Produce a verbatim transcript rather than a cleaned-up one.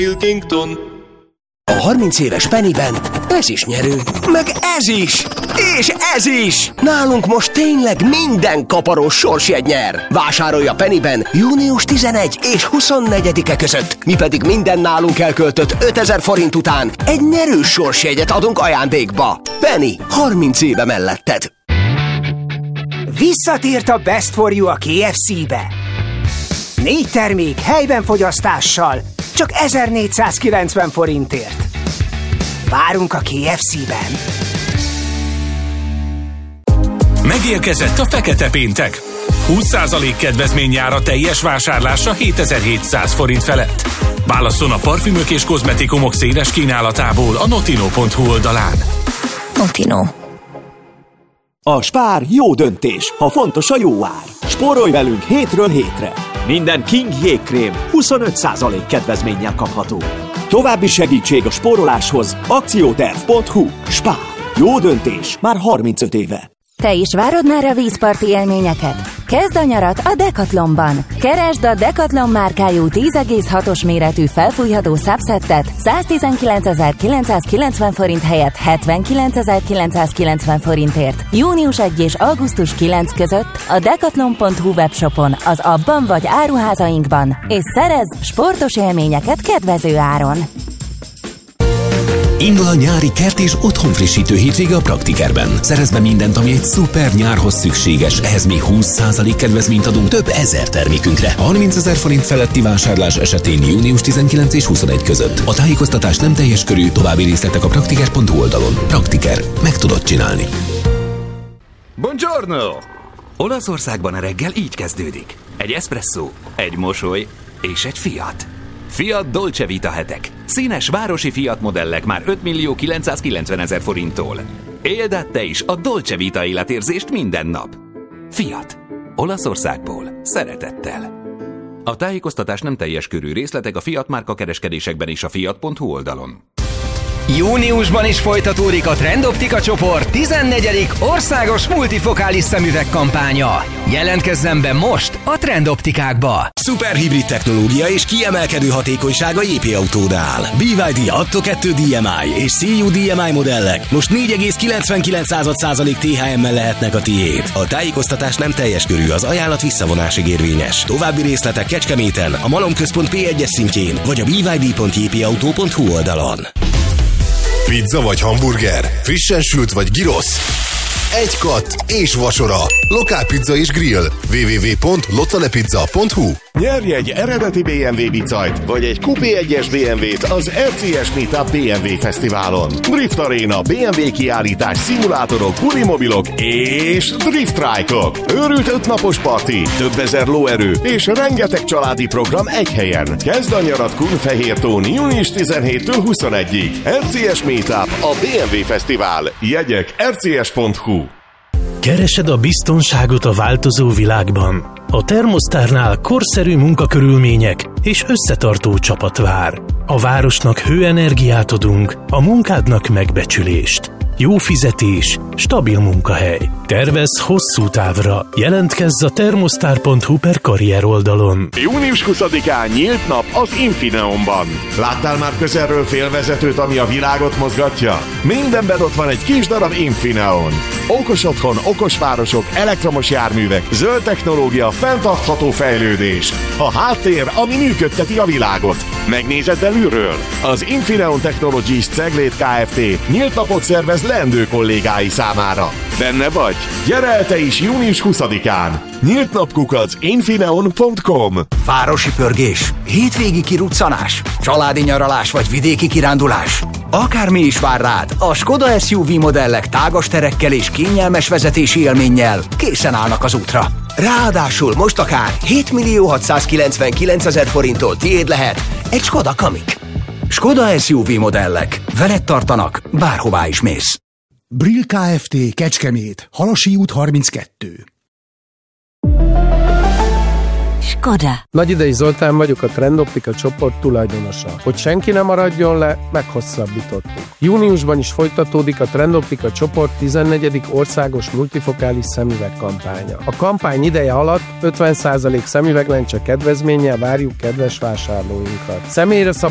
Pilkington. A harminc éves Pennyben ez is nyerő, meg ez is, és ez is! Nálunk most tényleg minden kaparós sorsjegy nyer. Vásárolj a Pennyben június tizenegy és huszonnegyedike között. Mi pedig minden nálunk elköltött ötezer forint után egy nyerős sorsjegyet adunk ajándékba. Penny, harminc éve melletted. Visszatért a Best for You a ká ef cé-be. Négy termék helyben fogyasztással, csak ezernégyszázkilencven forintért. Várunk a ká ef cé-ben. Megérkezett a fekete péntek. húsz százalék kedvezmény jár a teljes vásárlásra hétezer-hétszáz forint felett. Válasszon a parfümök és kozmetikumok széles kínálatából a notino pont hu oldalán. Notino. A Spár jó döntés, ha fontos a jó ár. Spórolj velünk hétről hétre. Minden King jégkrém huszonöt százalék kedvezménnyel kapható. További segítség a spóroláshoz akcióterv pont hu. Spár. Jó döntés már harmincöt éve. Te is várod már a vízparti élményeket? Kezd a nyarat a Decathlonban! Keresd a Decathlon márkájú tíz egész hatos méretű felfújható subsettet száztizenkilencezer-kilencszázkilencven forint helyett hetvenkilencezer-kilencszázkilencven forintért. június elseje és augusztus kilencedike között a decathlon pont hu webshopon, az abban vagy áruházainkban, és szerezz sportos élményeket kedvező áron! Indul a nyári kert és otthonfrissítő hétvége a Praktikerben. Szerezd be mindent, ami egy szuper nyárhoz szükséges. Ehhez még húsz százalék kedvezményt adunk több ezer termékünkre. harmincezer forint feletti vásárlás esetén június tizenkilencedike és huszonegy között. A tájékoztatás nem teljes körű, további részletek a praktiker pont hu oldalon. Praktiker. Meg tudod csinálni. Buongiorno! Olaszországban a reggel így kezdődik. Egy eszpresszó, egy mosoly és egy Fiat. Fiat Dolce Vita hetek. Színes városi Fiat modellek már ötmillió kilencszázkilencvenezer forinttól. Éld át te is a Dolce Vita életérzést minden nap. Fiat. Olaszországból. Szeretettel. A tájékoztatás nem teljes körű, részletek a Fiat márka kereskedésekben és a fiat pont hu oldalon. Júniusban is folytatódik a Trendoptika csoport tizennegyedik országos multifokális szemüveg kampánya. Jelentkezzen be most a Trendoptikákba! Szuperhibrid technológia és kiemelkedő hatékonysága jé pé Autónál. bé vé dé Atto kettő dé em i és cé u dé em i modellek most négy egész kilencvenkilenc százalék té há em-mel lehetnek a tiéd. A tájékoztatás nem teljes körű, az ajánlat visszavonásig érvényes. További részletek Kecskeméten, a Malomközpont pé egyes szintjén, vagy a bé vé dé pont jé pé autó pont hu oldalon. Pizza vagy hamburger? Frissen sült vagy girosz? Egy katt és vacsora. Lokál pizza és grill. double-u double-u double-u pont loccalepizza pont hu. Nyerj egy eredeti bé em vé bicajt, vagy egy kupé egyes bé em vét az er cé es Meetup bé em vé Fesztiválon. Drift Arena, bé em vé kiállítás, szimulátorok, bulimobilok és drift trike-ok. Őrült ötnapos parti, több ezer lóerő és rengeteg családi program egy helyen. Kezd a nyarat Kunfehértón június tizenhétedikétől huszonegyedikéig. er cé es Meetup, a bé em vé Fesztivál. Jegyek er cé es pont hu. Keresed a biztonságot a változó világban? A Thermostarnál korszerű munkakörülmények és összetartó csapat vár. A városnak hőenergiát adunk, a munkádnak megbecsülést. Jó fizetés, stabil munkahely. Tervezz hosszú távra. Jelentkezz a thermostar pont hu per karrier oldalon. június huszadikán nyílt nap az Infineonban. Láttál már közelről félvezetőt, ami a világot mozgatja? Mindenben ott van egy kis darab Infineon. Okos otthon, okos városok, elektromos járművek, zöld technológia, fenntartható fejlődés. A háttér, ami működteti a világot. Megnézed belülről? Az Infineon Technologies Ceglét Kft. Nyílt napot szervez leendő kollégái számára. Benne vagy? Gyere el te is június huszadikán! Nyílt napkukac infineon pont com. Városi pörgés, hétvégi kiruccanás, családi nyaralás vagy vidéki kirándulás. Akármi is vár rád, a Skoda es u vé modellek tágas terekkel és kényelmes vezetési élménnyel készen állnak az útra. Ráadásul most akár hétmillió hatszázkilencvenkilencezer forinttól tiéd lehet egy Skoda Kamiq. Skoda es u vé modellek. Veled tartanak, bárhová is mész. Brill Kft. Kecskemét, Halasi út harminckettő. Skoda. Nagyidei Zoltán vagyok, a Trendoptika csoport tulajdonosa. Hogy senki ne maradjon le, meghosszabbítottuk. Júniusban is folytatódik a Trendoptika csoport tizennegyedik országos multifokális szemüveg kampánya. A kampány ideje alatt ötven százalék szemüveglencse kedvezménnyel várjuk kedves vásárlóinkat. Személyre